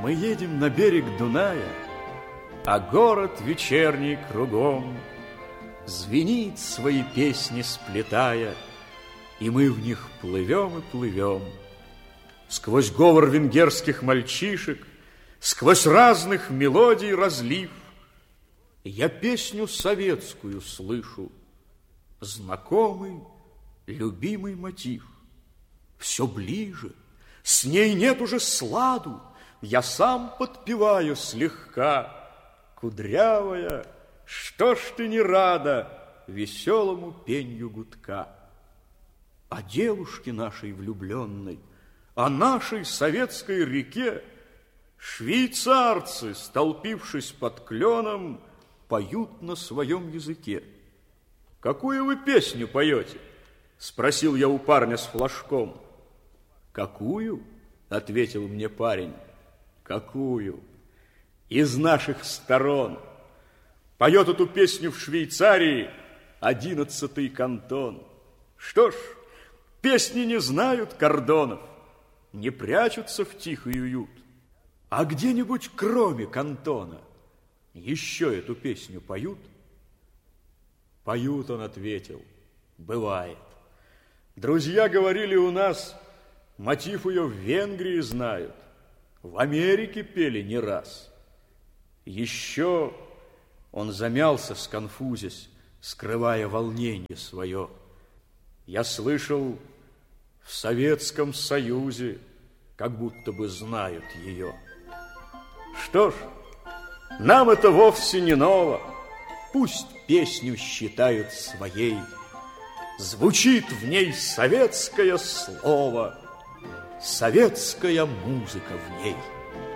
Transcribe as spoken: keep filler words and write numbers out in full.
Мы едем на берег Дуная, а город вечерний кругом звенит, свои песни сплетая, и мы в них плывем и плывем. Сквозь говор венгерских мальчишек, сквозь разных мелодий разлив, я песню советскую слышу, знакомый, любимый мотив. Все ближе, с ней нет уже сладу, я сам подпеваю слегка. Кудрявая, что ж ты не рада веселому пенью гудка? О девушке нашей влюбленной, о нашей советской реке швейцарцы, столпившись под кленом, поют на своем языке. «Какую вы песню поете?» — спросил я у парня с флажком. «Какую?» — ответил мне парень. «Какую? Из наших сторон. Поет эту песню в Швейцарии одиннадцатый кантон. Что ж, песни не знают кордонов, не прячутся в тихий уют. А где-нибудь кроме кантона еще эту песню поют?» «Поют», — он ответил, — «бывает. Друзья говорили у нас, мотив ее в Венгрии знают, в Америке пели не раз. Еще...» Он замялся, сконфузясь, скрывая волнение свое. «Я слышал, в Советском Союзе как будто бы знают ее». Что ж, нам это вовсе не ново. Пусть песню считают своей. Звучит в ней советское слово, советская музыка в ней.